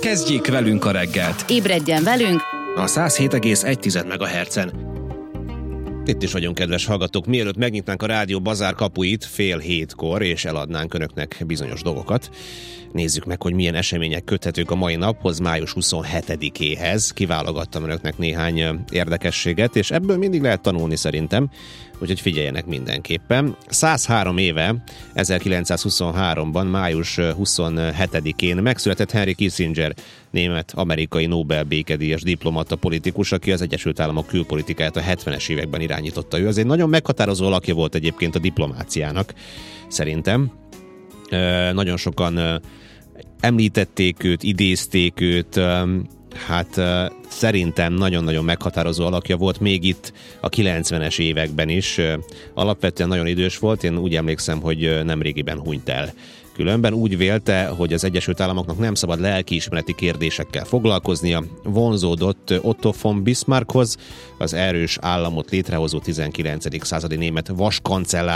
Kezdjék velünk a reggelt! Ébredjen velünk a 107,1 MHz-en. Itt is vagyunk, kedves hallgatók. Mielőtt megnyitnánk a rádió bazár kapuit 6:30 és eladnánk önöknek bizonyos dolgokat, nézzük meg, hogy milyen események köthetők a mai naphoz, május 27-éhez. Kiválogattam önöknek néhány érdekességet, és ebből mindig lehet tanulni szerintem, úgyhogy figyeljenek mindenképpen. 103 éve, 1923-ban, május 27-én megszületett Henry Kissinger, német-amerikai Nobel békedíjas diplomata politikus, aki az Egyesült Államok külpolitikáját a 70-es években irányította. Ő az egy nagyon meghatározó alakja volt egyébként a diplomáciának, szerintem. Nagyon sokan említették őt, idézték őt, szerintem nagyon-nagyon meghatározó alakja volt, még itt a 90-es években is. Alapvetően nagyon idős volt, én úgy emlékszem, hogy nemrégiben hunyt el. Különben úgy vélte, hogy az Egyesült Államoknak nem szabad lelkiismereti kérdésekkel foglalkoznia, vonzódott Otto von Bismarckhoz, az erős államot létrehozó 19. századi német vaskancellár